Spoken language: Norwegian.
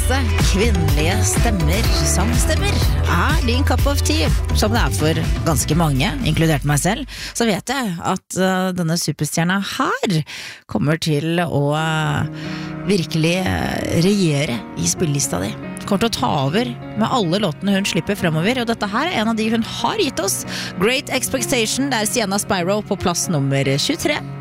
beste kvinnelige stemmer, sangstemmer, din cup of tea, som det for ganske mange, inkludert meg selv, så vet jeg at denne superstjerna her kommer til å virkelig regjere i spillelista di. Kommer til å ta over med alle låtene hun slipper fremover, og dette her en av de hun har gitt oss. Great Expectation, det Sienna Spyro på plass nummer 23.